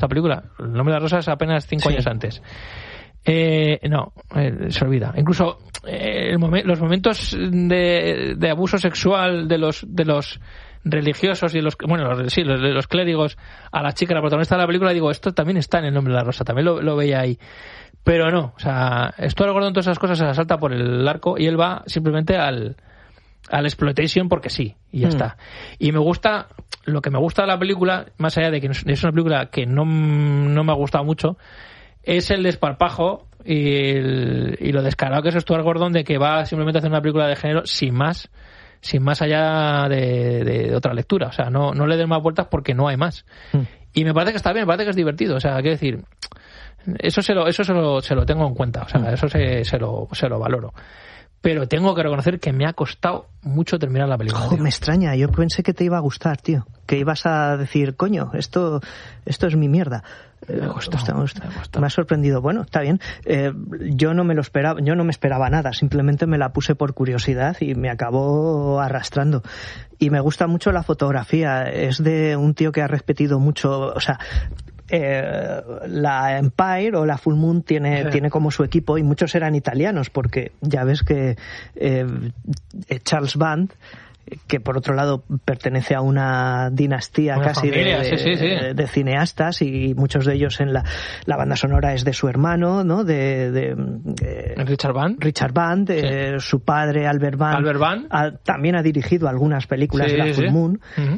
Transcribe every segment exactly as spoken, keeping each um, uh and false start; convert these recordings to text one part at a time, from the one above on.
esta película. El nombre de la rosa es apenas cinco sí. años antes. Eh, no, eh, se olvida. Incluso eh, el momen- los momentos de, de abuso sexual de los de los religiosos y los bueno los, sí, los, los clérigos a la chica, la protagonista de la película, digo, esto también está en el nombre de la rosa, también lo, lo veía ahí. Pero no, o sea, Stuart Gordon todas esas cosas se las salta por el arco y él va simplemente al al exploitation porque sí, y ya mm. está. Y me gusta, lo que me gusta de la película, más allá de que es una película que no, no me ha gustado mucho, es el desparpajo y, el, y lo descarado que es Stuart Gordon de que va simplemente a hacer una película de género sin más, sin más allá de, de, de otra lectura. O sea, no, no le den más vueltas porque no hay más. Mm. Y me parece que está bien, me parece que es divertido. O sea, quiero decir, eso se lo, eso se lo, se lo tengo en cuenta. O sea, mm. eso se, se lo, se lo valoro. Pero tengo que reconocer que me ha costado mucho terminar la película. Oh, me extraña, yo pensé que te iba a gustar, tío. Que ibas a decir, coño, esto, esto es mi mierda. Me ha gustado, me, gusta, me, gusta. me ha sorprendido. Bueno, está bien. Eh, yo no me lo esperaba, yo no me esperaba nada. Simplemente me la puse por curiosidad y me acabó arrastrando. Y me gusta mucho la fotografía. Es de un tío que ha repetido mucho, o sea, Eh, la Empire o la Full Moon tiene, sí. tiene como su equipo, y muchos eran italianos, porque ya ves que eh, Charles Band, que por otro lado pertenece a una dinastía una casi familia, de, sí, sí, sí. De, de cineastas, y muchos de ellos en la, la banda sonora es de su hermano, ¿no? De, de, de Richard Band. Richard Band, sí. eh, su padre Albert Band, Albert Band. Ha, también ha dirigido algunas películas sí, de la Full sí. Moon. Uh-huh.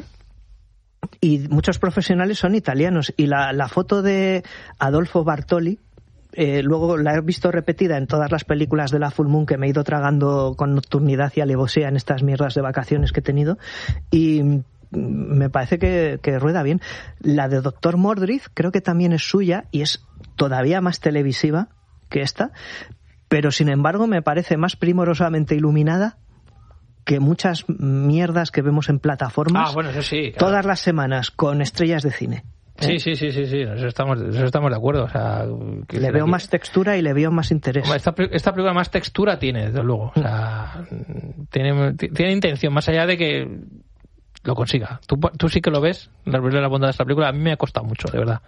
Y muchos profesionales son italianos. Y la, la foto de Adolfo Bartoli, eh, luego la he visto repetida en todas las películas de la Full Moon que me he ido tragando con nocturnidad y alevosía en estas mierdas de vacaciones que he tenido. Y me parece que, que rueda bien. La de Doctor Mordrid creo que también es suya y es todavía más televisiva que esta. Pero sin embargo me parece más primorosamente iluminada que muchas mierdas que vemos en plataformas. Ah, bueno, eso sí, claro. Todas las semanas con estrellas de cine. Sí, sí, sí, sí, sí, eso estamos, eso estamos de acuerdo. O sea, que le veo aquí más textura y le veo más interés. Esta, esta película más textura tiene, desde luego. O sea, tiene, tiene intención, más allá de que lo consiga. Tú, tú sí que lo ves, la bondad de esta película. A mí me ha costado mucho, de verdad.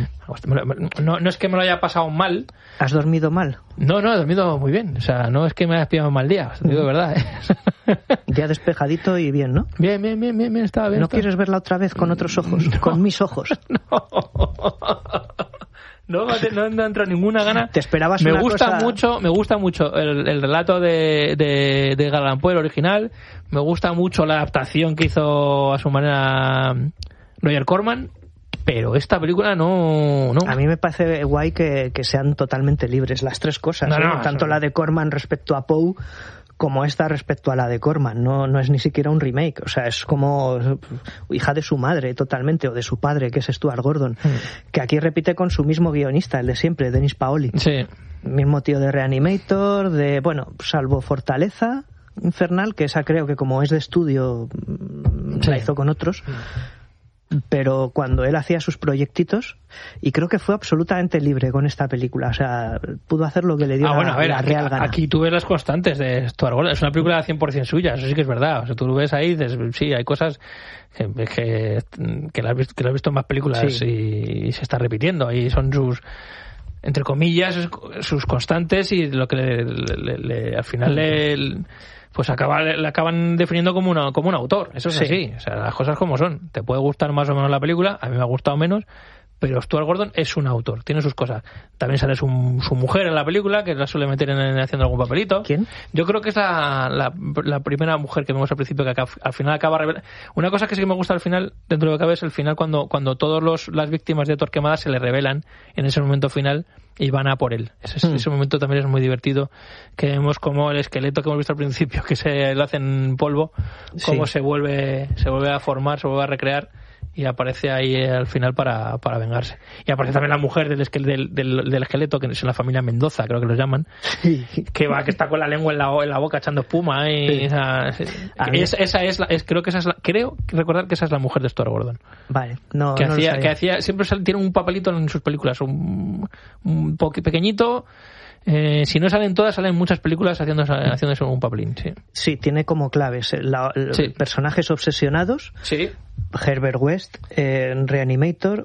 No, no es que me lo haya pasado mal. ¿Has dormido mal? No, no, he dormido muy bien. O sea, no es que me haya pillado un mal día, te digo de verdad. ¿eh? Ya despejadito y bien, ¿no? Bien, bien, bien, bien, bien, estaba bien. ¿No estaba... quieres verla otra vez con otros ojos? No. Con mis ojos. No. No, no, no entra ninguna gana. Te esperabas me una gusta cosa... mucho, me gusta mucho el, el relato de, de, de Edgar Allan Poe, el original. Me gusta mucho la adaptación que hizo a su manera Roger Corman. Pero esta película no, no. A mí me parece guay que, que sean totalmente libres las tres cosas, no, ¿eh? no, Tanto eso... la de Corman respecto a Poe como esta respecto a la de Corman. No, no es ni siquiera un remake. O sea, es como hija de su madre totalmente, o de su padre, que es Stuart Gordon, mm. que aquí repite con su mismo guionista, el de siempre, Denis Paoli. Sí. Mismo tío de Reanimator, de, bueno, salvo Fortaleza Infernal, que esa creo que como es de estudio, sí. la hizo con otros. Mm. Pero cuando él hacía sus proyectitos, y creo que fue absolutamente libre con esta película, o sea, pudo hacer lo que le dio ah, la, bueno, a ver, la aquí, real gana. Aquí tú ves las constantes de Stuart Gordon, es una película cien por ciento suya, eso sí que es verdad, o sea, tú lo ves ahí y dices, sí, hay cosas que, que, que, la, has visto, que la has visto en más películas sí. y, y se está repitiendo, ahí son sus, entre comillas, sus constantes, y lo que le, le, le, al final le... pues acaba, le acaban definiendo como, una, como un autor. Eso es sí. así. O sea, las cosas como son. Te puede gustar más o menos la película, a mí me ha gustado menos, pero Stuart Gordon es un autor, tiene sus cosas. También sale su, su mujer en la película, que la suele meter en, en haciendo algún papelito. ¿Quién? Yo creo que es la, la, la primera mujer que vemos al principio, que acá, al final acaba revelando. Una cosa que sí que me gusta al final, dentro de lo que cabe, es el final, cuando, cuando todos los, las víctimas de Torquemada se le revelan en ese momento final y van a por él. Ese, mm. ese momento también es muy divertido, que vemos como el esqueleto que hemos visto al principio, que se lo hacen polvo, cómo sí. se vuelve se vuelve a formar, se vuelve a recrear, y aparece ahí al final para, para vengarse. Y aparece también la mujer del, esquel, del, del, del esqueleto, que es la familia Mendoza, creo que los llaman, sí. que va que está con la lengua en la, en la boca echando espuma, y sí. esa, es, esa es, la, es creo que esa es la, creo recordar que esa es la mujer de Stuart Gordon. Vale, no, que no hacía, que hacía siempre tiene un papelito en sus películas, un, un poco pequeñito. Eh, si no salen todas, salen muchas películas haciendo, haciendo eso un papelín. Sí, sí, tiene como claves la, la, sí. personajes obsesionados. Sí. Herbert West, eh, Reanimator,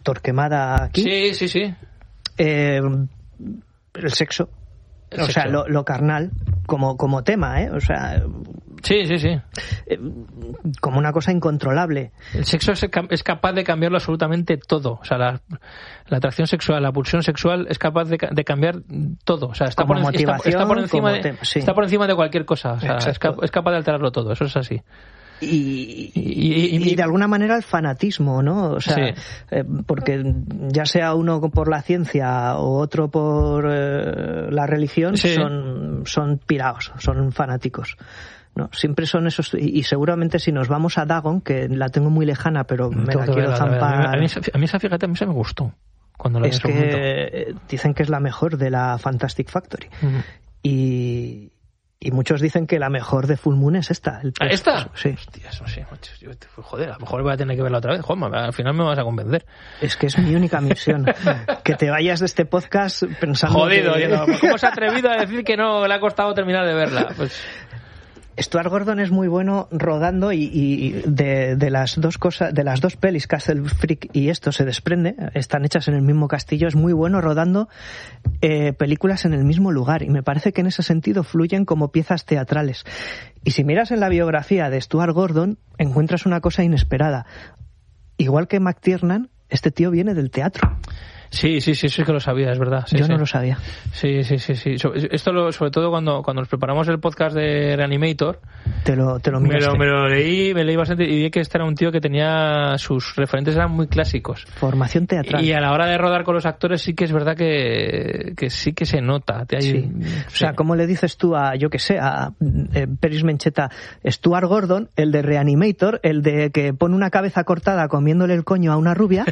Torquemada aquí. Sí, sí, sí. Eh, el sexo. El o sexo. sea, lo, lo carnal como, como tema, ¿eh? O sea... Sí, sí, sí. Eh, como una cosa incontrolable. El sexo es, es capaz de cambiarlo absolutamente todo. O sea, la, la atracción sexual, la pulsión sexual es capaz de, de cambiar todo. O sea, está, como por, está, está, por encima de, tema, sí. está por encima de cualquier cosa. O sea, es, cap, es capaz de alterarlo todo. Eso es así. Y, y, y, y de alguna manera el fanatismo, ¿no? O sea, sí. eh, porque ya sea uno por la ciencia o otro por eh, la religión, sí. son, son piraos, son fanáticos. No, siempre son esos, y, y seguramente si nos vamos a Dagon, que la tengo muy lejana, pero me la quiero zampar. A mí, a mí esa, fíjate, a mí se me gustó cuando la vi. Es que dicen que es la mejor de la Fantastic Factory. Uh-huh. Y... Y muchos dicen que la mejor de Full Moon es esta. El ¿Esta? Sí. Hostia, eso sí. Joder, a lo mejor voy a tener que verla otra vez. Joder, al final me vas a convencer. Es que es mi única misión. Que te vayas de este podcast pensando Jodido, que... no, ¿cómo se ha atrevido a decir que no le ha costado terminar de verla? Pues... Stuart Gordon es muy bueno rodando y, y de, de las dos cosas, de las dos pelis, Castle Freak y esto se desprende, están hechas en el mismo castillo, es muy bueno rodando eh, películas en el mismo lugar y me parece que en ese sentido fluyen como piezas teatrales. Y si miras en la biografía de Stuart Gordon, encuentras una cosa inesperada. Igual que McTiernan, este tío viene del teatro. Sí, sí, sí, sí que lo sabía, es verdad. Sí, Yo sí. no lo sabía. Sí, sí, sí, sí. Esto lo, sobre todo cuando, cuando nos preparamos el podcast de Reanimator. Te lo, te lo miraste. Me lo, me lo leí, me leí bastante y vi que este era un tío que tenía sus referentes eran muy clásicos. Formación teatral. Y a la hora de rodar con los actores sí que es verdad que, que sí que se nota. Hay, sí. sí. O sea, ¿cómo le dices tú a, yo que sé, a eh, Peris Mencheta, Stuart Gordon, el de Reanimator, el de que pone una cabeza cortada comiéndole el coño a una rubia?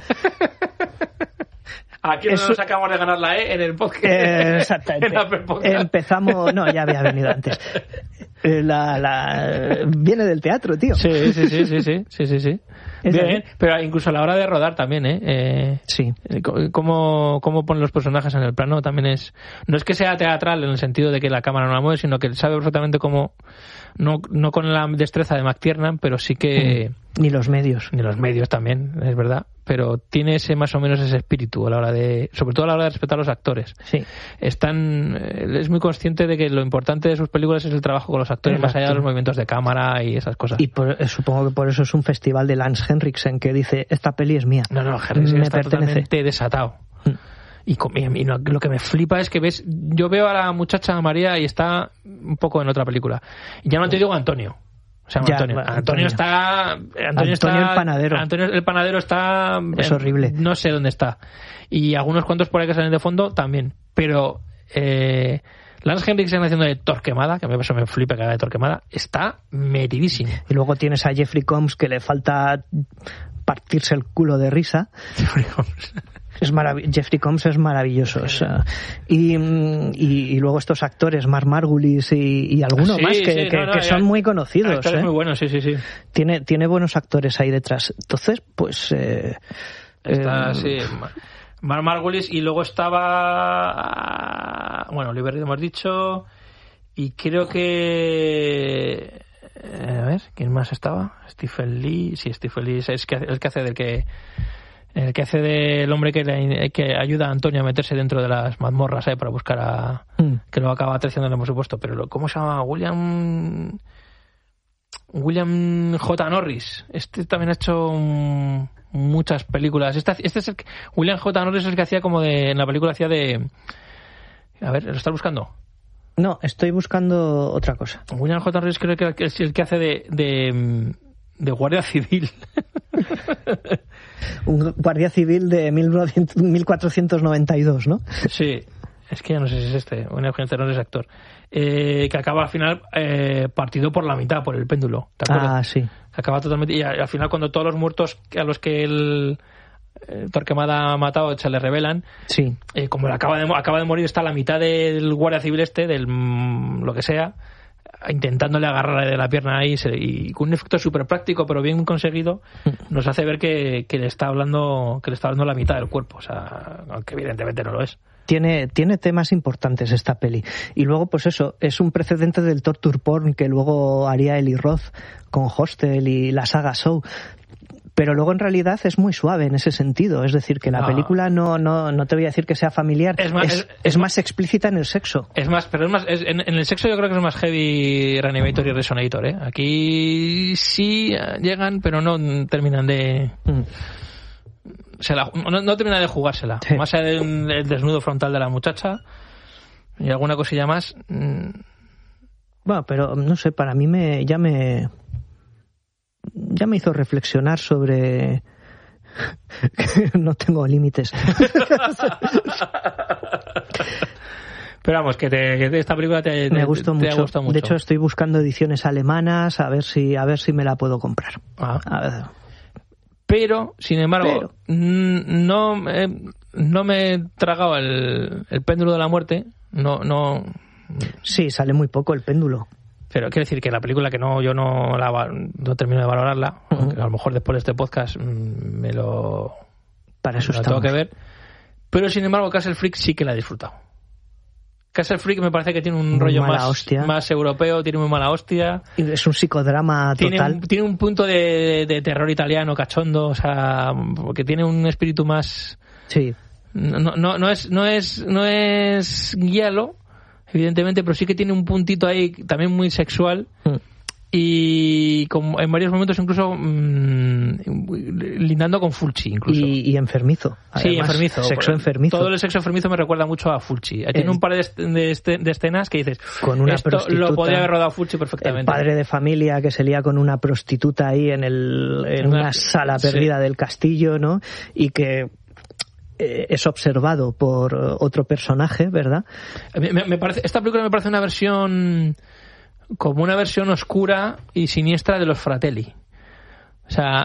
Aquí no nos acabamos de ganar la E en el podcast. Eh, exactamente. Empezamos... No, ya había venido antes. La, la... Viene del teatro, tío. Sí, sí, sí, sí, sí, sí, sí, sí. Bien, pero incluso a la hora de rodar también, ¿eh? eh sí. Cómo, cómo ponen los personajes en el plano también es... No es que sea teatral en el sentido de que la cámara no la mueve, sino que sabe perfectamente cómo... No, no con la destreza de McTiernan, pero sí que... Ni los medios. Ni los medios también, es verdad. Pero tiene ese más o menos ese espíritu a la hora de... Sobre todo a la hora de respetar a los actores. Sí. Están... Es muy consciente de que lo importante de sus películas es el trabajo con los actores, Exacto. más allá de los movimientos de cámara y esas cosas. Y por, supongo que por eso es un festival de Lance Henriksen que dice, esta peli es mía. No, no, Henriksen está pertenece. totalmente desatado. Mm. Y, y lo, lo que me flipa es que ves... Yo veo a la muchacha María y está un poco en otra película. Y ya no te digo Antonio. O sea, ya, Antonio. Bueno, Antonio. Antonio está... Antonio, Antonio está, el panadero. Antonio el panadero está... Es horrible. No sé dónde está. Y algunos cuantos por ahí que salen de fondo también. Pero... Eh, Lance Henriksen haciendo de Torquemada, que a mí eso me flipa que haga de Torquemada, está metidísimo. Y luego tienes a Jeffrey Combs que le falta partirse el culo de risa. Jeffrey Combs. Es marav- Jeffrey Combs es maravilloso. O sea, y, y, y luego estos actores, Mark Margulis y, y algunos sí, más que, sí, que, no, no, que son muy conocidos. Actores ¿eh? muy buenos, sí, sí, sí. Tiene, tiene buenos actores ahí detrás. Entonces, pues... Eh, Está, eh, sí... Mark Margulis y luego estaba... Bueno, Oliver Reed hemos dicho... Y creo que... A ver, ¿quién más estaba? Stephen Lee... Sí, Stephen Lee es que, el que hace del que... El que hace del hombre que, le, que ayuda a Antonio a meterse dentro de las mazmorras, ¿eh? Para buscar a... Mm. Que lo acaba traicionando, por supuesto. Pero lo, ¿cómo se llama? William... William J. Norris. Este también ha hecho un... muchas películas. Este, este es el que, William J. Norris es el que hacía como de... En la película hacía de... A ver, ¿lo estás buscando? No, estoy buscando otra cosa. William J. Norris creo que es el que hace de... de, de guardia civil. Un guardia civil de mil cuatrocientos noventa y dos, ¿no? Sí. Es que ya no sé si es este. William J. Norris es actor. Eh, que acaba al final eh, partido por la mitad, por el péndulo. ¿Te acuerdas? Ah, sí. Acaba totalmente... Y al final cuando todos los muertos a los que el... Torquemada ha matado se le revelan, sí. eh, como acaba de, acaba de morir, está a la mitad del guardia civil este, del lo que sea, intentándole agarrar de la pierna ahí, se, y con un efecto súper práctico pero bien conseguido, nos hace ver que, que le está hablando que le está hablando la mitad del cuerpo, o sea, aunque evidentemente no lo es. Tiene, tiene temas importantes esta peli. Y luego, pues eso, es un precedente del torture porn que luego haría Eli Roth con Hostel y la saga Show. Pero luego en realidad es muy suave en ese sentido. Es decir, que la no. película no, no, no te voy a decir que sea familiar. Es más, es, es, es, es más explícita en el sexo. Es más, pero es más, es, en, en el sexo yo creo que es más heavy Reanimator y Resonator, ¿eh? Aquí sí llegan, pero no terminan de... Mm. Se la, no, no terminan de jugársela. Sí. Más allá del, del desnudo frontal de la muchacha y alguna cosilla más... Mm. Bueno, pero no sé, para mí me ya me... ya me hizo reflexionar sobre no tengo límites. Pero vamos, que, te, que esta película te, me gustó, te, te mucho. gustado mucho. De hecho, estoy buscando ediciones alemanas a ver si a ver si me la puedo comprar. Ah. A ver. Pero, sin embargo, Pero. no eh, no me he tragado el, el péndulo de la muerte. No, no. Sí, sale muy poco el péndulo. Pero quiero decir que la película que no yo no la no termino de valorarla, uh-huh. a lo mejor después de este podcast me lo para eso me lo tengo que ver. Pero sin embargo, Castle Freak sí que la he disfrutado. Castle Freak me parece que tiene un muy rollo más, más europeo, tiene muy mala hostia. Es un psicodrama tiene total. Un, tiene un punto de, de terror italiano cachondo, o sea, porque tiene un espíritu más. Sí. No, no, no es, no es, no es guialo, evidentemente, pero sí que tiene un puntito ahí también muy sexual. Mm. Y como en varios momentos incluso mmm, lindando con Fulci incluso. Y, y enfermizo. Además, sí, enfermizo. Sexo enfermizo. Todo el sexo enfermizo me recuerda mucho a Fulci. El, Tiene un par de, de, de escenas que dices, con una esto prostituta, lo podría haber rodado Fulci perfectamente. El padre de familia que se lía con una prostituta ahí en, el, en una, una sala perdida sí. del castillo, ¿no? Y que es observado por otro personaje, ¿verdad? Me, me parece, esta película me parece una versión... como una versión oscura y siniestra de los Fratelli. O sea...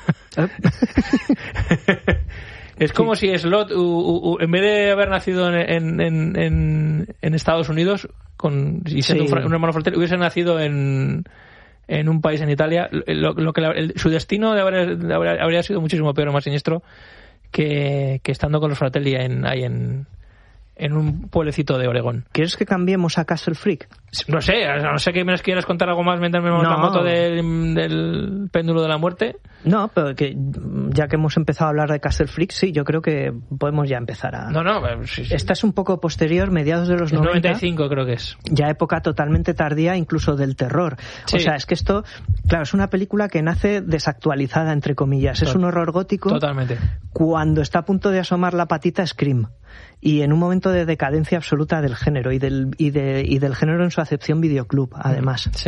es como sí. si Slot, u, u, u, en vez de haber nacido en, en, en, en Estados Unidos, con, y siendo sí. un, un hermano Fratelli, hubiese nacido en, en un país en Italia, lo, lo que la, el, su destino de haber, de haber, habría sido muchísimo peor o más siniestro que, que estando con los Fratelli en, ahí en... en un pueblecito de Oregón. ¿Quieres que cambiemos a Castle Freak? No sé, no sé que me quieras contar algo más mientras me vemos no. la moto del, del péndulo de la muerte. No, pero que ya que hemos empezado a hablar de Castle Freak, sí, yo creo que podemos ya empezar a... No, no, sí, sí. Esta es un poco posterior, mediados de los noventa. noventa y cinco creo que es. Ya época totalmente tardía, incluso del terror. Sí. O sea, es que esto, claro, es una película que nace desactualizada, entre comillas. Es un horror gótico. Totalmente. Cuando está a punto de asomar la patita Scream. Y en un momento de decadencia absoluta del género y del, y de, y del género en su acepción videoclub, además. Sí.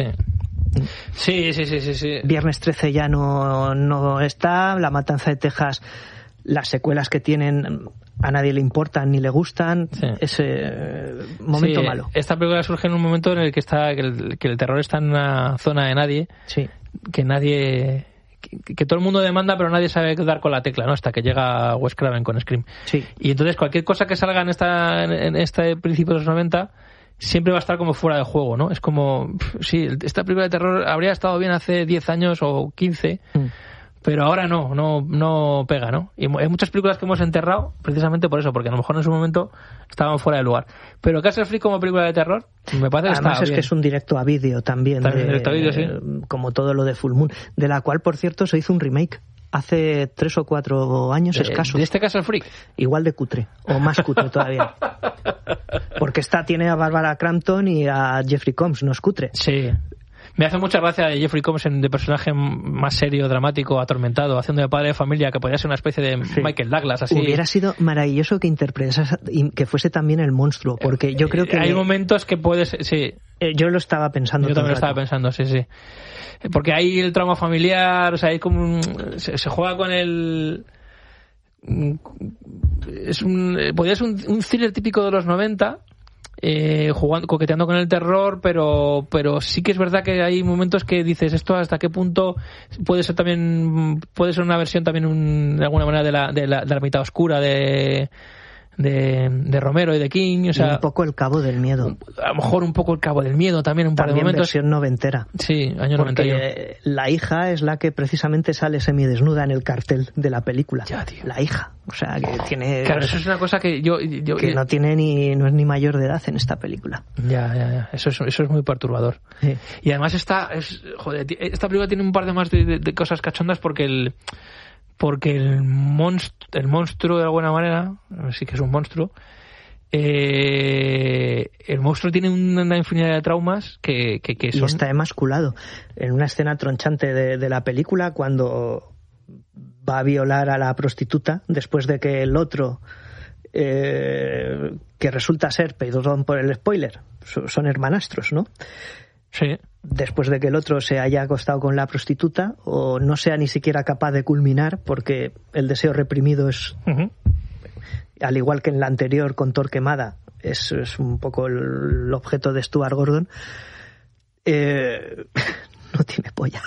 Sí, sí, sí, sí, sí. Viernes trece ya no, no está, La Matanza de Texas, las secuelas que tienen a nadie le importan ni le gustan, sí. ese momento sí, malo. Esta película surge en un momento en el que está que el, que el terror está en una zona de nadie, sí. que nadie... Que, que todo el mundo demanda pero nadie sabe dar con la tecla, ¿no? Hasta que llega Wes Craven con Scream. Sí. Y entonces cualquier cosa que salga en esta en este principio de los noventa siempre va a estar como fuera de juego, ¿no? Es como, sí, esta película de terror habría estado bien hace diez años o quince, mm. pero ahora no, no no pega, ¿no? Y hay muchas películas que hemos enterrado precisamente por eso, porque a lo mejor en su momento estaban fuera de lugar. Pero Castle Freak como película de terror, me parece que además está es bien. Que es un directo a vídeo también, también de, directo a vídeo, sí. Como todo lo de Full Moon, de la cual, por cierto, se hizo un remake hace tres o cuatro años ¿De, escasos. ¿De este Castle Freak? Igual de cutre, o más cutre todavía. Porque esta tiene a Barbara Crampton y a Jeffrey Combs, ¿no es cutre? Sí. Me hace mucha gracia de Jeffrey Combs de personaje más serio, dramático, atormentado, haciendo de padre de familia, que podría ser una especie de sí. Michael Douglas, así. Hubiera sido maravilloso que interpretase y que fuese también el monstruo, porque yo creo que... Hay momentos que puedes... Sí. Yo lo estaba pensando. Yo también lo estaba pensando, sí, sí. Porque hay el trauma familiar, o sea, hay como un, se, se juega con el... Es un... Podría ser un, un thriller típico de los noventa... Eh, jugando, coqueteando con el terror, pero pero sí que es verdad que hay momentos que dices esto hasta qué punto puede ser también puede ser una versión también un, de alguna manera de la, de la de la mitad oscura de de, de Romero y de King, o sea, y un poco el Cabo del Miedo, a lo mejor un poco el Cabo del Miedo también, un par también de momentos, versión noventera, sí, año noventa y uno. La hija es la que precisamente sale semidesnuda en el cartel de la película. Ya, tío. La hija, o sea, que tiene, claro, eso es una cosa que yo, yo que no tiene ni no es ni mayor de edad en esta película. Ya, ya, ya. Eso es, eso es muy perturbador. Sí. Y además esta es, joder, esta película tiene un par de más de, de, de cosas cachondas porque el porque el monstruo, el monstruo de alguna manera, sí que es un monstruo, eh, el monstruo tiene una infinidad de traumas que, que, que son... Y está emasculado. En una escena tronchante de, de la película, cuando va a violar a la prostituta, después de que el otro, eh, que resulta ser, perdón por el spoiler, son hermanastros, ¿no? Sí. Después de que el otro se haya acostado con la prostituta o no sea ni siquiera capaz de culminar, porque el deseo reprimido es, uh-huh. al igual que en la anterior con Torquemada, es, es un poco el, el objeto de Stuart Gordon. Eh, no tiene polla.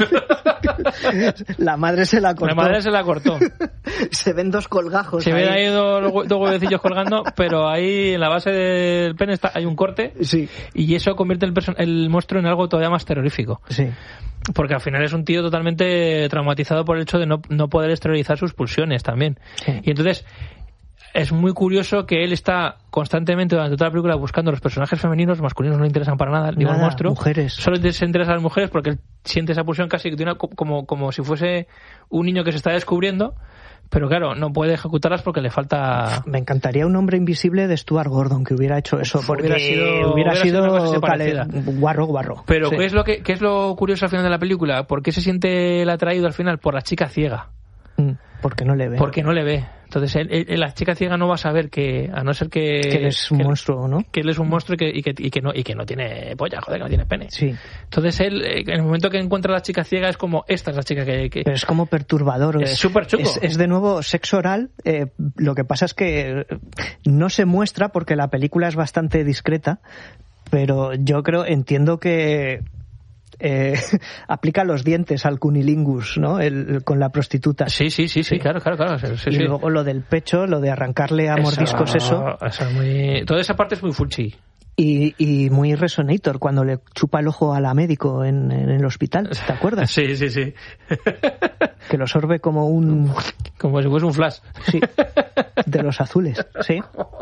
La madre se la cortó. La madre se la cortó. Se ven dos colgajos. Se ahí. ven ahí dos, dos huevecillos colgando, pero ahí en la base del pene está, hay un corte. Sí. Y eso convierte el, person- el monstruo en algo todavía más terrorífico. Sí. Porque al final es un tío totalmente traumatizado por el hecho de no, no poder exteriorizar sus pulsiones también. Sí. Y entonces es muy curioso que él está constantemente durante toda la película buscando los personajes femeninos, los masculinos no le interesan para nada, digo, el monstruo. Mujeres. Solo se interesa a las mujeres porque él siente esa pulsión casi de una, como, como si fuese un niño que se está descubriendo, pero claro, no puede ejecutarlas porque le falta... Me encantaría un hombre invisible de Stuart Gordon que hubiera hecho eso, porque hubiera sido, hubiera sido, sido cale, guarro, guarro. Pero sí. ¿qué es lo que qué es lo curioso al final de la película? ¿Por qué se siente el atraído al final? Por la chica ciega. Mm, porque no le ve. Porque no le ve. Entonces, él, él, la chica ciega no va a saber que, a no ser que... Que él es un que, monstruo, ¿no? Que él es un monstruo y que, y, que, y, que no, y que no tiene polla, joder, que no tiene pene. Sí. Entonces, él, en el momento que encuentra a la chica ciega, es como, esta es la chica que... que Pero es como perturbador. Es súper chulo. Es, es de nuevo sexo oral. Eh, lo que pasa es que no se muestra porque la película es bastante discreta, pero yo creo, entiendo que... Eh, aplica los dientes al cunilingus, ¿no? El, el, con la prostituta. Sí, sí, sí, sí, sí. claro, claro, claro. Sí, y sí. luego lo del pecho, lo de arrancarle a mordiscos eso. eso es muy... Toda esa parte es muy fulchi. Y, y muy Resonator, cuando le chupa el ojo a la médico en, en el hospital, ¿te acuerdas? Sí, sí, sí. Que lo sorbe como un... Como si fuese un flash. Sí, de los azules, sí.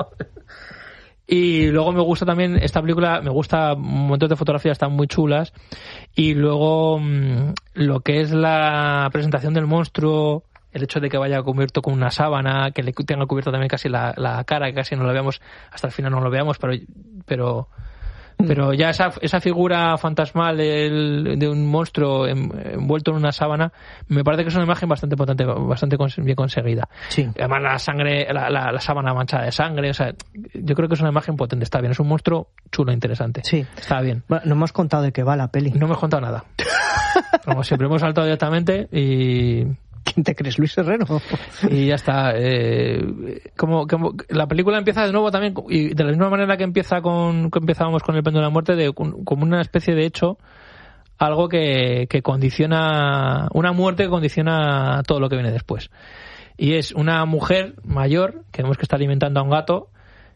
Y luego me gusta también esta película, me gusta momentos de fotografía, están muy chulas. Y luego mmm, lo que es la presentación del monstruo, el hecho de que vaya cubierto con una sábana, que le tenga cubierto también casi la, la cara, que casi no lo veamos, hasta el final no lo veamos, pero pero pero ya esa esa figura fantasmal el, de un monstruo en, envuelto en una sábana, me parece que es una imagen bastante potente, bastante bien conseguida. Sí. Además la sangre, la, la, la sábana manchada de sangre, o sea, yo creo que es una imagen potente, está bien, es un monstruo chulo, interesante. Sí. Está bien. Bueno, no hemos contado de qué va la peli. No hemos contado nada. Como siempre, hemos saltado directamente y... ¿Quién te crees, Luis Herrero? Y ya está. Eh, como, como la película empieza de nuevo también, y de la misma manera que empieza con que empezábamos con el péndulo de la muerte, de, como una especie de hecho, algo que, que condiciona, una muerte que condiciona todo lo que viene después. Y es una mujer mayor que vemos que está alimentando a un gato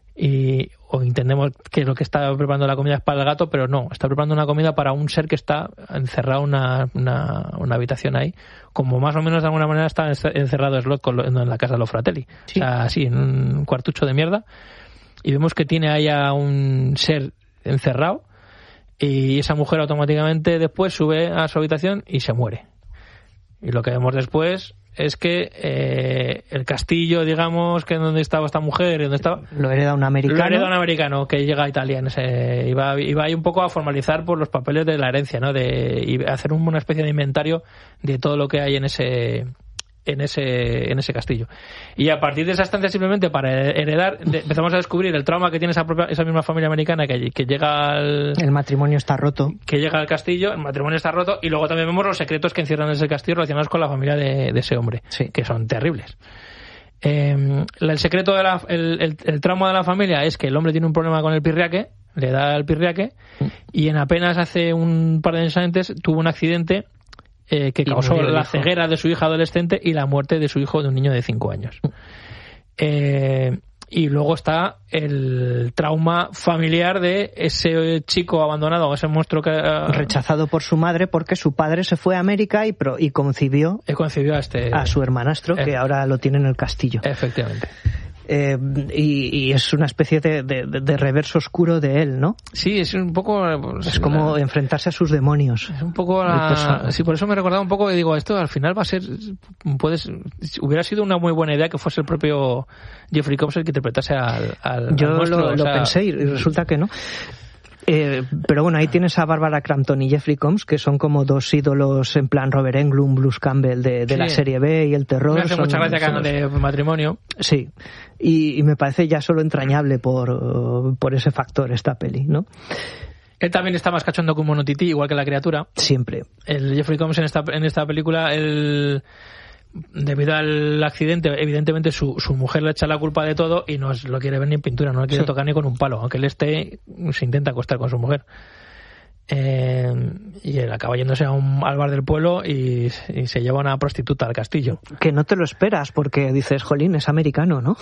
y o entendemos que lo que está preparando la comida es para el gato, pero no, está preparando una comida para un ser que está encerrado en una, una, una habitación ahí, como más o menos de alguna manera está encerrado Slot con lo, en la casa de los Fratelli. Sí. O sea, así, en un cuartucho de mierda, y vemos que tiene ahí a un ser encerrado, y esa mujer automáticamente después sube a su habitación y se muere. Y lo que vemos después es que eh, el castillo, digamos, que donde estaba esta mujer, donde estaba, lo hereda un americano. Lo hereda un americano que llega a Italia, en ese, y va, y va ahí un poco a formalizar por los papeles de la herencia, ¿no? De y hacer un, una especie de inventario de todo lo que hay en ese en ese en ese castillo. Y a partir de esa estancia, simplemente para heredar, de, empezamos a descubrir el trauma que tiene esa propia, esa misma familia americana que, que llega al... El matrimonio está roto. Que llega al castillo, el matrimonio está roto, y luego también vemos los secretos que encierran ese castillo relacionados con la familia de, de ese hombre, sí. Que son terribles. Eh, el secreto de la, el, el, el trauma de la familia es que el hombre tiene un problema con el pirriaque, le da el pirriaque, mm. y en apenas hace un par de años antes tuvo un accidente Eh, que causó la ceguera de su hija adolescente y la muerte de su hijo, de un niño de cinco años. Eh, y luego está el trauma familiar de ese chico abandonado, ese monstruo que... Uh, rechazado por su madre porque su padre se fue a América y, pro, y concibió, y concibió a, este, a su hermanastro, eh, que ahora lo tiene en el castillo. Efectivamente. Eh, y, y es una especie de, de, de reverso oscuro de él, ¿no? Sí, es un poco... Pues, es como la, enfrentarse a sus demonios. Es un poco... La, sí, por eso me he recordado un poco y digo, esto al final va a ser... Puedes, hubiera sido una muy buena idea que fuese el propio Jeffrey Combs el que interpretase al, al Yo al monstruo, lo, o lo sea, pensé y resulta que no. Eh, pero bueno, ahí tienes a Barbara Crampton y Jeffrey Combs, que son como dos ídolos en plan Robert Englund, Bruce Campbell de, de sí. la serie B y el terror. Me hace son, mucha gracia que hagan los... de matrimonio. Sí, y, y me parece ya solo entrañable por, por ese factor esta peli, ¿no? Él también está más cachondo que un monotití, igual que la criatura. Siempre. El Jeffrey Combs en esta, en esta película, el... debido al accidente, evidentemente su, su mujer le echa la culpa de todo y no lo quiere ver ni en pintura, no le quiere sí. tocar ni con un palo, aunque él esté, se intenta acostar con su mujer. Eh, y él acaba yéndose a un, al bar del pueblo y, y se lleva una prostituta al castillo. Que no te lo esperas porque dices, jolín, es americano, ¿no?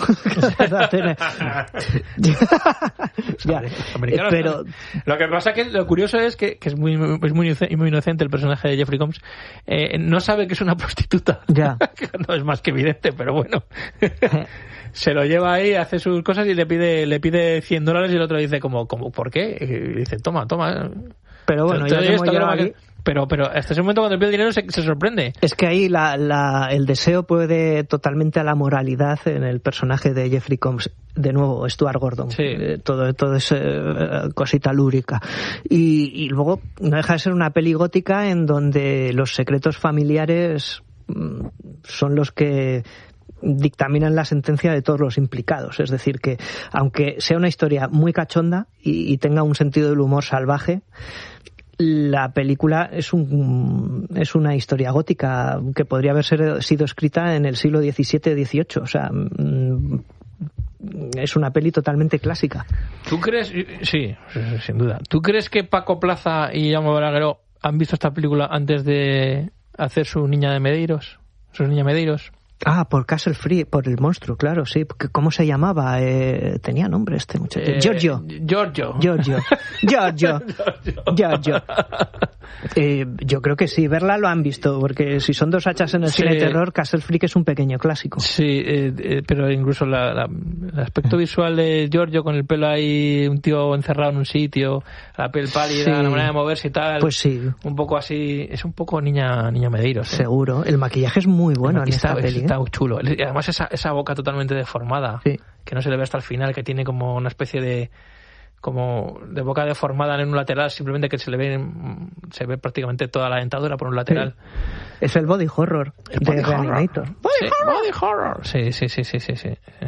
ya, americano, pero lo que pasa que lo curioso es que, que es muy es muy, muy inocente el personaje de Jeffrey Combs, eh, no sabe que es una prostituta. Ya. No es más que evidente, pero bueno. Se lo lleva ahí, hace sus cosas y le pide le pide cien dólares y el otro dice como, como ¿por qué? Y dice, toma, toma. Pero bueno, ya hemos llegado aquí. Pero, pero hasta ese momento cuando pide el dinero se, se sorprende. Es que ahí la, la, el deseo puede totalmente a la moralidad en el personaje de Jeffrey Combs. De nuevo, Stuart Gordon. Sí. Eh, todo, todo es eh, cosita lúrica. Y, y luego no deja de ser una peli gótica en donde los secretos familiares mmm, son los que dictaminan la sentencia de todos los implicados. Es decir, que aunque sea una historia muy cachonda y, y tenga un sentido del humor salvaje, la película es un es una historia gótica que podría haber sido escrita en el siglo diecisiete dieciocho. O sea, es una peli totalmente clásica. ¿Tú crees? Sí, sin duda. ¿Tú crees que Paco Plaza y Jaume Balagueró han visto esta película antes de hacer su Niña de Medeiros? ¿Sus Niña Medeiros? Ah, por Castle Free, por el monstruo, claro, sí. ¿Cómo se llamaba? Eh, tenía nombre este muchacho. Eh, Giorgio. Giorgio. Giorgio. Giorgio. Giorgio. Eh, yo creo que sí, verla lo han visto, porque si son dos hachas en el sí. cine de terror, Castle Freak es un pequeño clásico. Sí, eh, eh, pero incluso la, la, el aspecto visual de Giorgio con el pelo ahí, un tío encerrado en un sitio, la piel pálida, sí. la manera de moverse y tal. Pues sí. Un poco así, es un poco niña, niña Medeiros. ¿eh? Seguro. El maquillaje es muy bueno en esta peli. Está muy chulo. Y además esa, esa boca totalmente deformada, sí. que no se le ve hasta el final, que tiene como una especie de como de boca deformada en un lateral, simplemente que se le ve se ve prácticamente toda la dentadura por un lateral. Sí. Es el body horror el de body Reanimator. Horror. Body, sí, horror. Body horror. Sí, sí, sí, sí, sí, sí.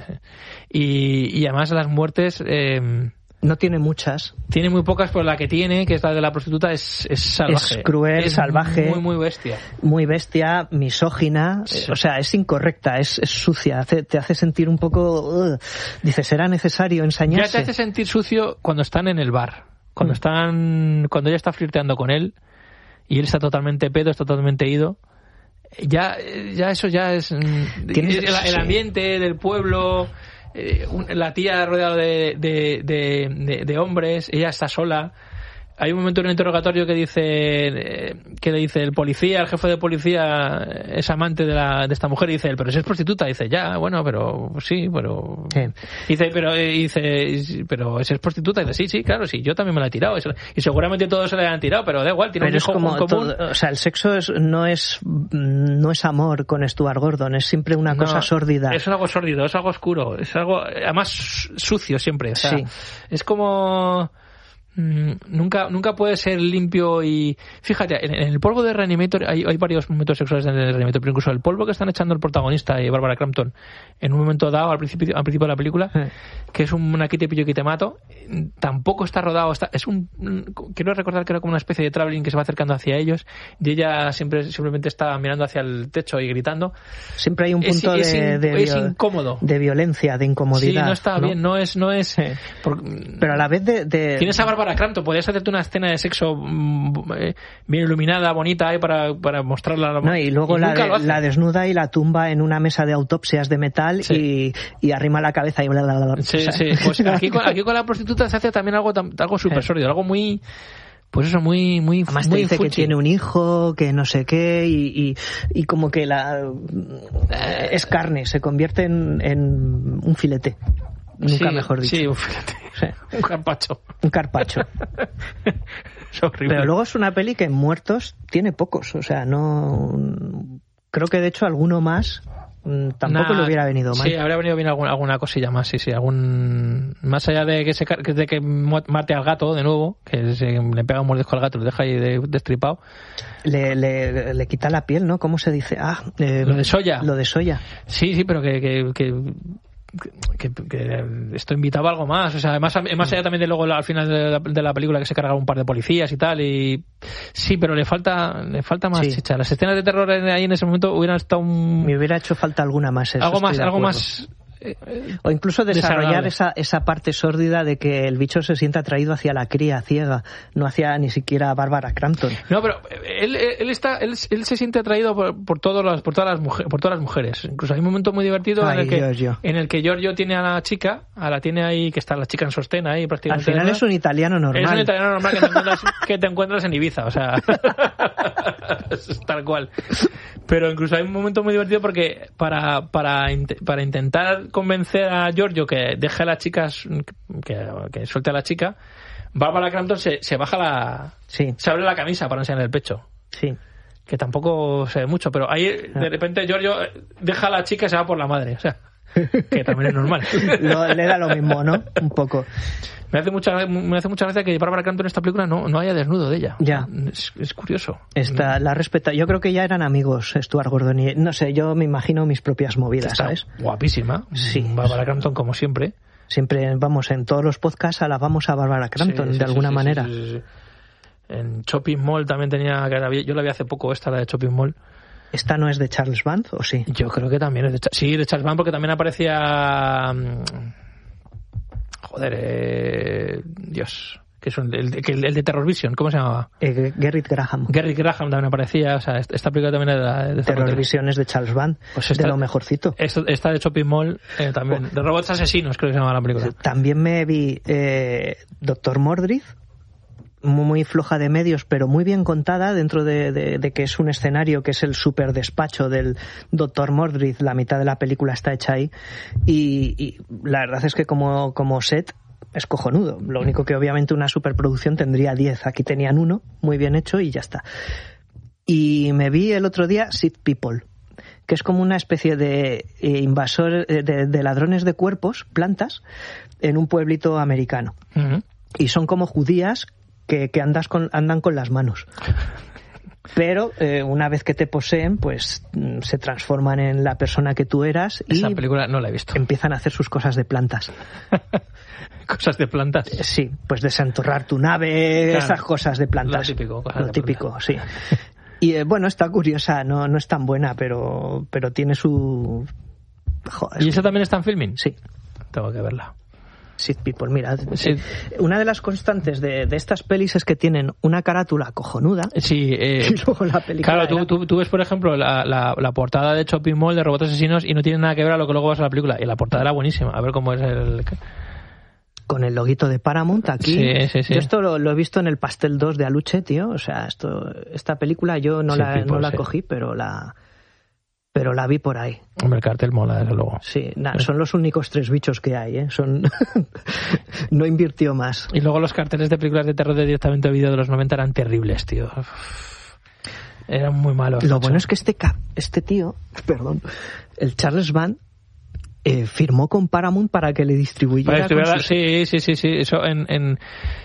Y, y además las muertes eh, no tiene muchas. Tiene muy pocas, pero la que tiene, que es la de la prostituta, es, es salvaje. Es cruel, es salvaje. Muy, muy bestia. Muy bestia, misógina. Sí. O sea, es incorrecta, es, es sucia. Hace, te hace sentir un poco... Uh, dices, ¿será necesario ensañarse? Ya te hace sentir sucio cuando están en el bar. Cuando mm. están... Cuando ella está flirteando con él y él está totalmente pedo, está totalmente ido. Ya, ya eso ya es... ¿Tienes? El, el ambiente del pueblo... Eh, la tía rodeada de, de, de, de, de hombres, ella está sola. Hay un momento en el interrogatorio que dice eh, que le dice el policía, el jefe de policía es amante de la de esta mujer y dice él, pero si es prostituta, dice ya, bueno, pero sí, pero sí. dice, pero eh, dice, pero si es prostituta, dice sí, sí, claro, sí, yo también me la he tirado y seguramente todos se la han tirado, pero da igual, tiene pero un hijo es como en común. Todo, o sea, el sexo es, no es no es amor con Stuart Gordon, es siempre una no, cosa sórdida. Es algo sórdido, es algo oscuro, es algo además sucio siempre, o sea, sí. es como Nunca nunca puede ser limpio y... Fíjate, en, en el polvo de Reanimator hay, hay varios momentos sexuales en el Reanimator, pero incluso el polvo que están echando el protagonista y Barbara Crampton en un momento dado al principio al principio de la película, sí. que es un aquí te pillo que te mato, tampoco está rodado, está, es un... Quiero recordar que era como una especie de traveling que se va acercando hacia ellos y ella siempre simplemente está mirando hacia el techo y gritando. Siempre hay un punto es, de, es, de, es incómodo. De violencia, de incomodidad. Sí, no está ¿no? bien, no es... No es sí. por, pero a la vez de... de... Tienes a Barbara Crampton, podrías hacerte una escena de sexo bien iluminada, bonita, ahí para, para mostrarla. No, y luego y la, de, la desnuda y la tumba en una mesa de autopsias de metal sí. y, y arrima la cabeza y bla, bla, bla. Sí, o sea, sí. Pues aquí con, aquí con la prostituta se hace también algo, algo súper sórdido, algo muy... pues eso, muy muy Además muy te dice fuchi. que tiene un hijo, que no sé qué, y, y, y como que la eh, es carne, se convierte en, en un filete. Nunca Sí, mejor dicho. Sí, un filete. Sí. Un carpacho. Un carpacho. Es horrible. Pero luego es una peli que en muertos tiene pocos, o sea, no... Creo que de hecho alguno más tampoco Nah, le hubiera venido mal. Sí, habría venido bien alguna, alguna cosilla más, sí, sí, algún... Más allá de que se car- de que mate al gato de nuevo, que se, le pega un mordisco al gato y lo deja ahí de- destripado. Le, le, le quita la piel, ¿no? ¿Cómo se dice? Ah, eh, Lo de soya. Lo de soya. Sí, sí, pero que... que, que Que, que esto invitaba algo más, o sea, más, más allá también de luego al final de la, de la película que se carga un par de policías y tal, y sí, pero le falta le falta más Sí. chicha. Las escenas de terror ahí en ese momento hubieran estado un, Me hubiera hecho falta alguna más. Eso algo estoy más, de algo acuerdo. más eh, O incluso desarrollar desagradable. esa, esa parte sórdida de que el bicho se sienta atraído hacia la cría ciega, no hacia ni siquiera Bárbara Crampton. No, pero él, él está él, él se siente atraído por, por todas las por todas las mujeres, por todas las mujeres. Incluso hay un momento muy divertido Ay, en el que Giorgio. en el que Giorgio tiene a la chica, a la tiene ahí que está la chica en sostén ahí Al prácticamente. final ¿no? es un italiano normal. Es un italiano normal que te encuentras, que te encuentras en Ibiza, o sea, es tal cual. Pero incluso hay un momento muy divertido porque para para int- para intentar convencer a Giorgio que deje a las chicas, que, que suelte a la chica, Bárbara Crampton se, se baja la, Sí, se abre la camisa para enseñar el pecho. sí. Que tampoco se ve mucho, pero ahí de repente Giorgio deja a la chica y se va por la madre, o sea, que también es normal. Lo- le da lo mismo, ¿no? Un poco. Me hace mucha me hace mucha gracia que Bárbara Crampton en esta película no, no haya desnudo de ella. Ya. Es, es curioso. Esta, la respeta. Yo creo que ya eran amigos, Stuart Gordon y... No sé, yo me imagino mis propias movidas, Está ¿sabes? guapísima. Sí. Bárbara Crampton como siempre. Siempre, vamos, en todos los podcasts alabamos a Bárbara Crampton, Sí, sí, de sí, alguna sí, manera. sí, sí, sí. En Shopping Mall también tenía... que la vi- Yo la vi hace poco, esta, la de Shopping Mall. ¿Esta no es de Charles Band o sí? Yo creo que también es de... Cha- Sí, de Charles Band, porque también aparecía... mm, Joder, eh... Dios... Que es un- el, el, el de Terror Vision, ¿cómo se llamaba? Eh, Gerrit Graham. Gary Graham también aparecía, o sea, esta esta película también era de, de Terror Visiones de Charles Band, Pues de esta- lo mejorcito. Esto, esta de Shopping Mall eh, también, de robots asesinos creo que se llama la película. También me vi eh, Doctor Mordrid, muy floja de medios, pero muy bien contada dentro de, de, de que es un escenario que es el super despacho del Doctor Mordrid. La mitad de la película está hecha ahí y, y la verdad es que como, como set es cojonudo. Lo único que obviamente una superproducción tendría diez. Aquí tenían uno, muy bien hecho y ya está. Y me vi el otro día Sick People, que es como una especie de eh, invasor eh, de, de ladrones de cuerpos, plantas, en un pueblito americano. Uh-huh. Y son como judías que, que andas con, andan con las manos. Pero eh, una vez que te poseen, pues mm, se transforman en la persona que tú eras y Esa película no la he visto. empiezan a hacer sus cosas de plantas. Cosas de plantas. Eh, Sí, pues desenterrar tu nave, Claro. esas cosas de plantas. Lo típico, cosas Lo de típico, sí. Y eh, bueno, está curiosa, no, no es tan buena, pero, pero tiene su... Joder, ¿Y esa también está en filming? Sí. Tengo que verla. Sick People, mira, Sí. una de las constantes de, de estas pelis es que tienen una carátula cojonuda Sí, eh, y luego la película claro, tú, era- tú, tú ves, por ejemplo, la, la, la portada de Shopping Mall de robots asesinos y no tiene nada que ver a lo que luego vas a la película. Y la portada era buenísima. A ver cómo es el... con el loguito de Paramount aquí. Sí, sí, sí. Yo esto lo, lo he visto en el Pastel dos de Aluche, tío. O sea, esto, esta película yo no Sí, la, People, no la sí. cogí, pero la, pero la vi por ahí. Hombre, el cartel mola, desde luego. Sí, nah, son los únicos tres bichos que hay, ¿eh? Son... no invirtió más. Y luego los carteles de películas de terror de directamente a vídeo de los noventa eran terribles, tío. Eran muy malos. Lo macho. bueno es que este, ca- este tío, perdón, el Charles Band, eh, firmó con Paramount para que le distribuyera. Para distribuir- con sus- Sí, sí, sí, sí. Eso en, en...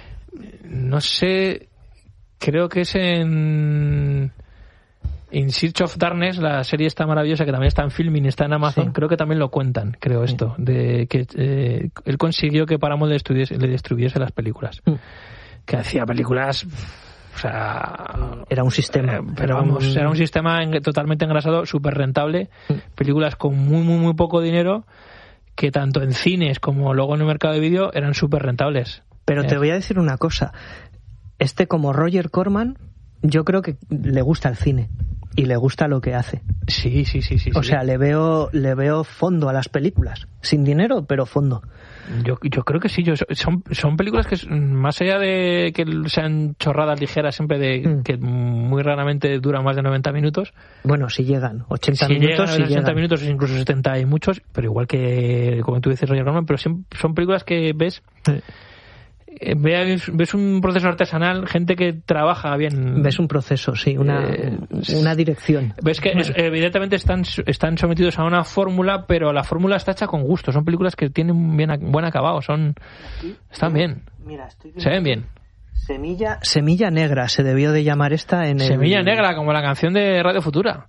No sé... Creo que es en... In Search of Darkness, la serie está maravillosa que también está en filming, está en Amazon. Sí. Creo que también lo cuentan, creo esto. De que eh, él consiguió que Paramount le distribuyese, le distribuyese las películas. Mm. Que hacía películas... O sea... Era un sistema. Eh, pero vamos, era un sistema en- totalmente engrasado, súper rentable. Películas con muy, muy, muy poco dinero que tanto en cines como luego en el mercado de vídeo eran súper rentables. Pero Eh, te voy a decir una cosa. Este, como Roger Corman, yo creo que le gusta el cine. y le gusta lo que hace. Sí, sí, sí, sí. O sí. sea, le veo, le veo fondo a las películas. Sin dinero, pero fondo. Yo, yo creo que sí. Yo, son, son películas que, más allá de que sean chorradas ligeras, siempre de mm. que muy raramente duran más de noventa minutos. Bueno, si llegan. ochenta si minutos, llegan, si ochenta llegan. minutos, incluso setenta y muchos, pero igual que, como tú dices, Roger Corman, pero son, son películas que ves... Sí. Ves, ves un proceso artesanal, gente que trabaja bien. Ves un proceso, sí, una, eh, una dirección. Ves que es, evidentemente están, están sometidos a una fórmula, pero la fórmula está hecha con gusto. Son películas que tienen bien, buen acabado, son están bien. Mira, estoy se ven bien. Semilla, Semilla Negra se debió de llamar esta en el... Semilla Negra, como la canción de Radio Futura.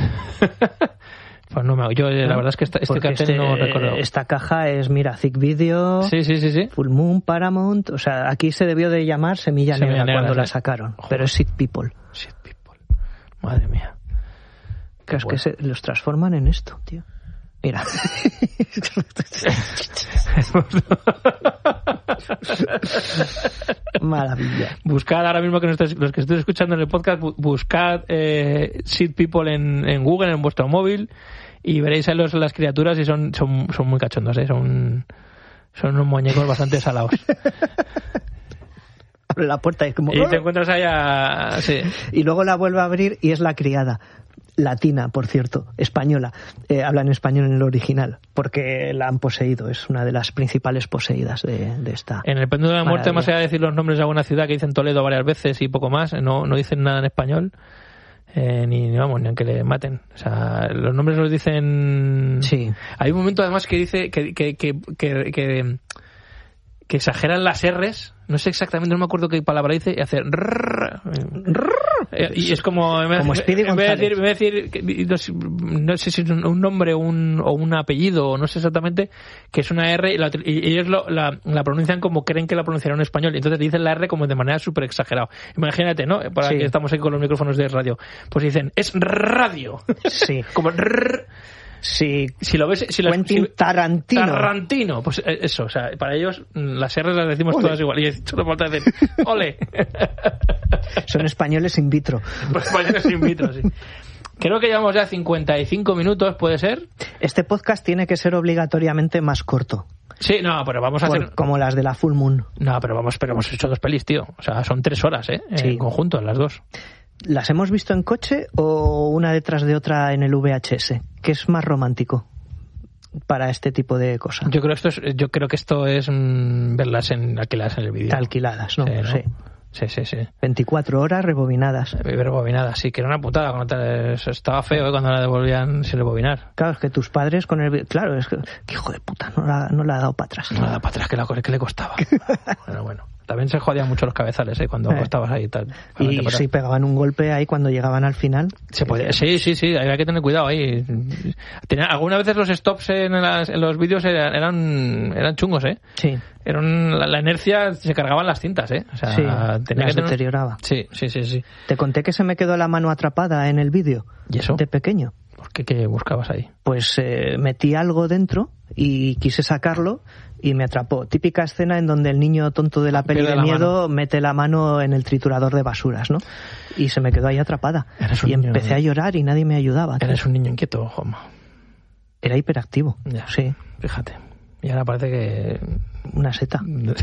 Pues no me yo la verdad es que esta, este cartel este, no recuerdo. Esta caja es, mira, Zick Video, sí, sí, sí, sí. Full Moon, Paramount, o sea, aquí se debió de llamar Semilla, Semilla Negra, Negra cuando ¿sí? la sacaron. Joder. Pero es Seed People. Seed People. Madre mía. Claro, es bueno. que se, los transforman en esto, tío. Mira. Maravilla. Buscad ahora mismo que estés, los que estéis escuchando en el podcast, buscad eh, Seed People en, en Google, en vuestro móvil, y veréis a los, las criaturas y son, son, son muy cachondos, ¿eh? son, son unos muñecos bastante salados. Abre la puerta y es como... Y te encuentras allá... Sí. Y luego la vuelve a abrir y es la criada. Latina, por cierto, española. Eh, habla en español en el original, porque la han poseído. Es una de las principales poseídas de, de esta. En el péndulo de la muerte, más allá de decir los nombres de alguna ciudad que dicen Toledo varias veces y poco más, no, no dicen nada en español, eh, ni, ni vamos, ni aunque le maten. O sea, los nombres los dicen... Sí. Hay un momento además que dice que, que, que, que, que, que exageran las R's. No sé exactamente, no me acuerdo qué palabra dice, y hace... Rrr, rrr, y es como... Como Speedy en vez de decir, en vez de decir no, sé, no sé si es un nombre un, o un apellido, o no sé exactamente, que es una R, y, la, y ellos lo, la, la pronuncian como creen que la pronunciarán en español, y entonces dicen la R como de manera súper exagerada. Imagínate, ¿no? Para sí. que estamos aquí con los micrófonos de radio. Pues dicen, es radio. Sí. Como... Rrr, Sí, si lo ves, si lo, Quentin si, Tarantino. Tarantino, pues eso, o sea, para ellos las R's las decimos ole. Todas igual. Y solo falta decir, ole. Son españoles in vitro. Pues españoles in vitro, sí. Creo que llevamos ya cincuenta y cinco minutos, ¿puede ser? Este podcast tiene que ser obligatoriamente más corto. Sí, no, pero vamos a Por, hacer... Como las de la Full Moon. No, pero vamos, pero hemos hecho dos pelis, tío. O sea, son tres horas, ¿eh? Sí. En conjunto, las dos. ¿Las hemos visto en coche o una detrás de otra en el V H S? ¿Qué es más romántico para este tipo de cosas? Yo creo esto es, yo creo que esto es mmm, verlas en alquiladas en el vídeo. Alquiladas, ¿no? Sí, ¿no? Sí. Sí, sí, sí. veinticuatro horas rebobinadas. Rebobinadas, sí, que era una putada. Cuando te... Estaba feo, ¿eh? Cuando la devolvían sin rebobinar. Claro, es que tus padres con el... Claro, es que... que hijo de puta, no la, no la ha dado para atrás. No la ha dado para atrás, que, la... que le costaba. Bueno, bueno. También se jodían mucho los cabezales, ¿eh? Cuando eh. estabas ahí y tal. Y si pegaban un golpe ahí cuando llegaban al final. Se podía... Sí, sí, sí, había que tener cuidado ahí. Tenía... Algunas veces los stops en, las... en los vídeos eran... eran eran chungos, ¿eh? Sí. Eran... La, la inercia, se cargaban las cintas, ¿eh? O sea, sí, tenía las que tener... deterioraba. Sí, sí, sí, sí. Te conté que se me quedó la mano atrapada en el vídeo. ¿Y eso? De pequeño. ¿Por qué? ¿Qué buscabas ahí? Pues eh, metí algo dentro y quise sacarlo y me atrapó. Típica escena en donde el niño tonto de la peli de miedo mano. mete la mano en el triturador de basuras, ¿no? Y se me quedó ahí atrapada. Y niño, empecé a llorar y nadie me ayudaba. Eres un niño inquieto, Juanma. Era hiperactivo. Ya, sí. Fíjate. Y ahora parece que... Una seta.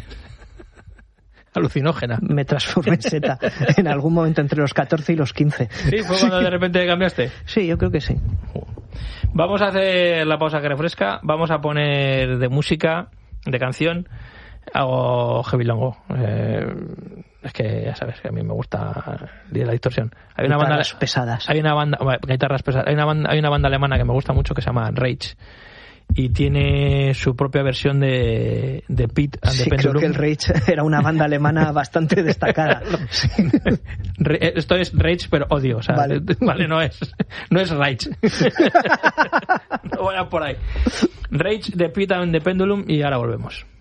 Alucinógena. Me transformé en seta en algún momento entre los catorce y los quince. ¿Sí? ¿Fue cuando de repente cambiaste? Sí, yo creo que sí. Vamos a hacer la pausa que refresca. Vamos a poner de música, de canción, algo heavy longo. Eh, es que ya sabes que a mí me gusta la distorsión. Hay una guitarras banda pesadas. Hay una banda, bueno, guitarras pesadas. Hay una banda, hay una banda alemana que me gusta mucho que se llama Rage. Y tiene su propia versión de, de Pete and sí, the Pendulum. Creo que el Rage era una banda alemana bastante destacada. Sí. Esto es Rage, pero odio. O sea, vale. vale, no es no es Rage. No vayan por ahí. Rage de Pete and the Pendulum y ahora volvemos.